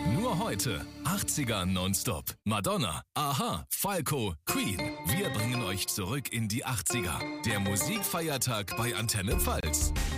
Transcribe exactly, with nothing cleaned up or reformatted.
Nur heute, achtziger nonstop. Madonna, Aha, Falco, Queen. Wir bringen euch zurück in die achtziger. Der Musikfeiertag bei Antenne Pfalz.